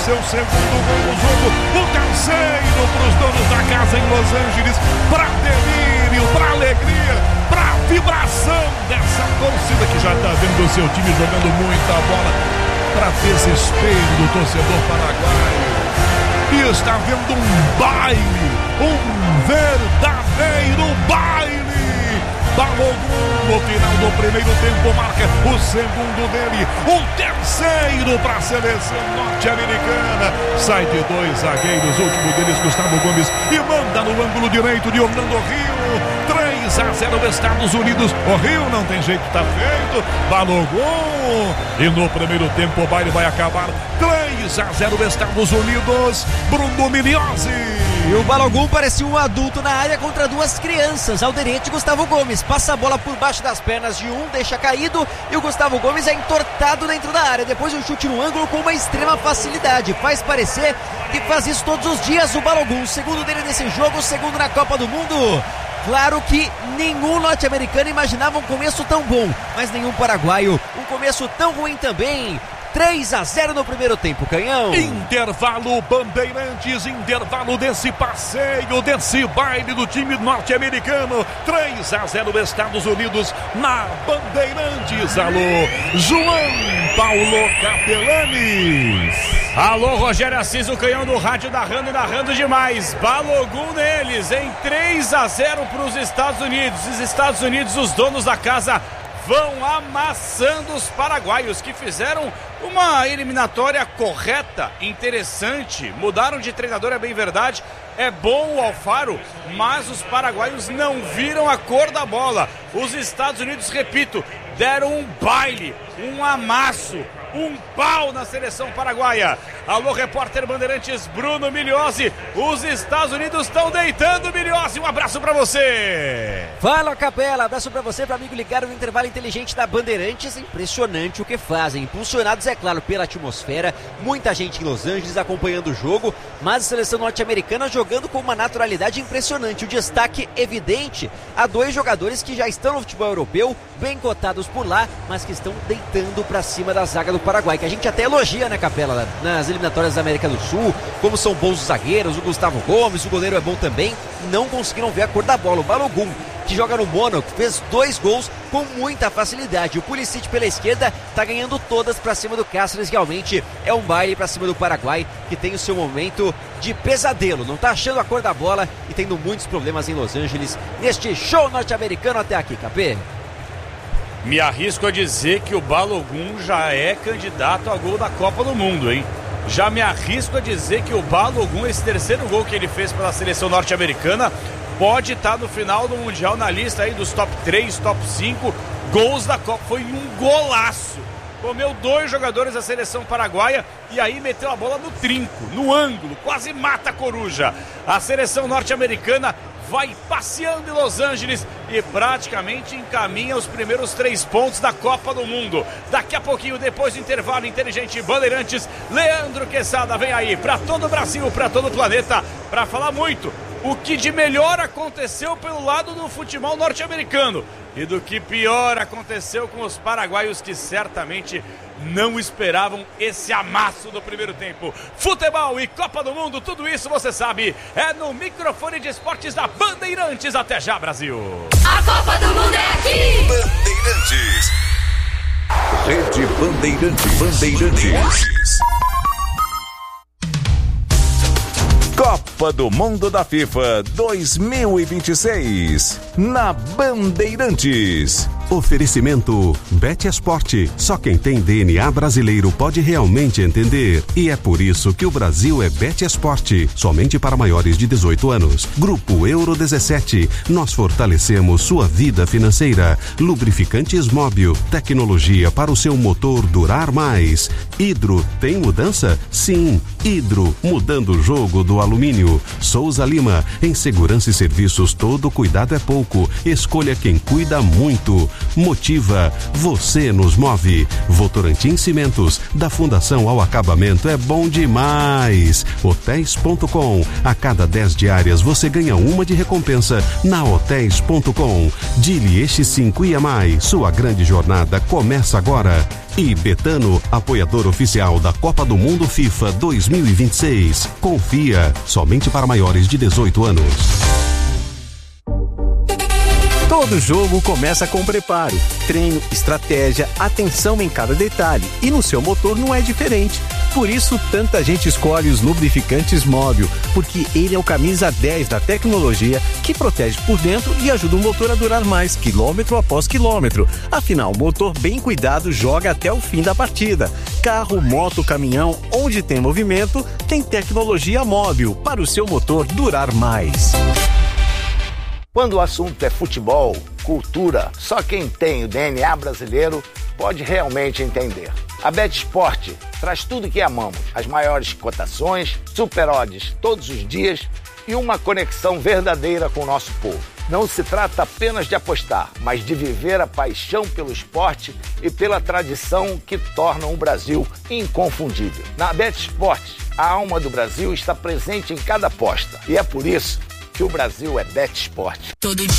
seu segundo gol no jogo, o terceiro para os donos da casa em Los Angeles, para delírio, para alegria, para vibração dessa torcida que já está vendo o seu time jogando muita bola, para desespero do torcedor paraguaio, e está vendo um baile, um verdadeiro baile. Balogun no final do primeiro tempo marca o segundo dele, o terceiro para a seleção norte-americana. Sai de dois zagueiros, o último deles Gustavo Gomes, e manda no ângulo direito de Orlando Rio. 3-0 Estados Unidos. O Rio não tem jeito, tá feito. Balogun. E no primeiro tempo o baile vai acabar 3-0 Estados Unidos. Bruno Miliozzi. E o Balogun parecia um adulto na área contra duas crianças. Alderete e Gustavo Gomes. Passa a bola por baixo das pernas de um, deixa caído, e o Gustavo Gomes é entortado dentro da área. Depois um chute no ângulo com uma extrema facilidade. Faz parecer que faz isso todos os dias o Balogun. Segundo dele nesse jogo, segundo na Copa do Mundo. Claro que nenhum norte-americano imaginava um começo tão bom, mas nenhum paraguaio um começo tão ruim também. 3-0 no primeiro tempo, Canhão. Intervalo, Bandeirantes, intervalo desse passeio, desse baile do time norte-americano. 3-0 Estados Unidos na Bandeirantes. Alô, João Paulo Capelanes. Alô, Rogério Assis, o Canhão do rádio narrando e narrando demais. Balogun neles, em 3-0 para os Estados Unidos. Os Estados Unidos, os donos da casa, vão amassando os paraguaios, que fizeram uma eliminatória correta, interessante. Mudaram de treinador, é bem verdade. É bom o Alfaro, mas os paraguaios não viram a cor da bola. Os Estados Unidos, repito, deram um baile, um amasso, um pau na seleção paraguaia. Alô, repórter Bandeirantes Bruno Miliozzi. Os Estados Unidos estão deitando, Miliozzi. Um abraço pra você. Fala, Capela. Abraço pra você, pra amigo ligado no intervalo inteligente da Bandeirantes. Impressionante o que fazem. Impulsionados, é claro, pela atmosfera. Muita gente em Los Angeles acompanhando o jogo, mas a seleção norte-americana jogando com uma naturalidade impressionante. O destaque evidente a dois jogadores que já estão no futebol europeu, bem cotados por lá, mas que estão deitando pra cima da zaga do Paraguai, que a gente até elogia, né, Capela, nas eliminatórias da América do Sul, como são bons os zagueiros, o Gustavo Gomes, o goleiro é bom também, não conseguiram ver a cor da bola. O Balogun, que joga no Mônaco, fez 2 gols com muita facilidade. O Pulisic pela esquerda tá ganhando todas pra cima do Cáceres. Realmente é um baile pra cima do Paraguai, que tem o seu momento de pesadelo, não tá achando a cor da bola e tendo muitos problemas em Los Angeles neste show norte-americano até aqui, Capê. Me arrisco a dizer que o Balogun já é candidato a gol da Copa do Mundo, hein? Já me arrisco a dizer que o Balogun, esse terceiro gol que ele fez pela seleção norte-americana, pode estar no final do Mundial na lista aí dos top 3, top 5 gols da Copa. Foi um golaço. Comeu 2 jogadores da seleção paraguaia e aí meteu a bola no trinco, no ângulo, quase mata a coruja. A seleção norte-americana vai passeando em Los Angeles e praticamente encaminha os primeiros 3 pontos da Copa do Mundo. Daqui a pouquinho, depois do intervalo inteligente Bandeirantes, Leandro Quesada vem aí para todo o Brasil, para todo o planeta, para falar muito o que de melhor aconteceu pelo lado do futebol norte-americano e do que pior aconteceu com os paraguaios, que certamente não esperavam esse amasso do primeiro tempo. Futebol e Copa do Mundo, tudo isso você sabe, é no microfone de esportes da Bandeirantes. Até já, Brasil. A Copa do Mundo é aqui. Bandeirantes. Rede Bandeirantes. Copa do Mundo da FIFA 2026 na Bandeirantes. Oferecimento Bet Esporte. Só quem tem DNA brasileiro pode realmente entender. E é por isso que o Brasil é Bet Esporte. Somente para maiores de 18 anos. Grupo Euro 17. Nós fortalecemos sua vida financeira. Lubrificantes Móbil. Tecnologia para o seu motor durar mais. Hidro. Tem mudança? Sim. Hidro. Mudando o jogo do alumínio. Souza Lima. Em segurança e serviços, todo cuidado é pouco. Escolha quem cuida muito. Motiva, você nos move. Votorantim Cimentos, da fundação ao acabamento é bom demais. Hotéis.com, a cada 10 diárias você ganha uma de recompensa na Hotéis.com. Dili X5 IMI, sua grande jornada começa agora. E Betano, apoiador oficial da Copa do Mundo FIFA 2026. Confia, somente para maiores de 18 anos. Todo jogo começa com preparo, treino, estratégia, atenção em cada detalhe. E no seu motor não é diferente. Por isso, tanta gente escolhe os lubrificantes Móbil, porque ele é o camisa 10 da tecnologia que protege por dentro e ajuda o motor a durar mais, quilômetro após quilômetro. Afinal, o motor bem cuidado joga até o fim da partida. Carro, moto, caminhão, onde tem movimento, tem tecnologia Móbil para o seu motor durar mais. Quando o assunto é futebol, cultura, só quem tem o DNA brasileiro pode realmente entender. A BetSport traz tudo que amamos, as maiores cotações, super odds todos os dias e uma conexão verdadeira com o nosso povo. Não se trata apenas de apostar, mas de viver a paixão pelo esporte e pela tradição que tornam o Brasil inconfundível. Na BetSport, a alma do Brasil está presente em cada aposta e é por isso que o Brasil é BetSport. Todo